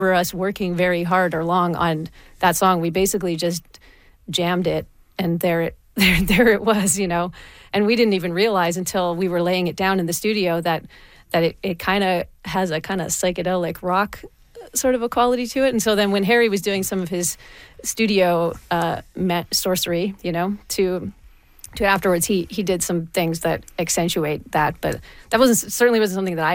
for us working very hard or long on that song. We basically just jammed it, and there it was, And we didn't even realize until we were laying it down in the studio that it kind of has a kind of psychedelic rock sort of a quality to it. And so then when Harry was doing some of his studio sorcery, to afterwards, he did some things that accentuate that. But that certainly wasn't something that I